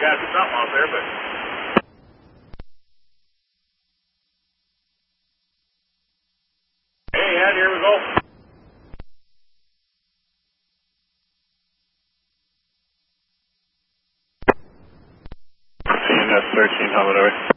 catching something out there, but. Hey, Ed, here we go. CNS 13, how about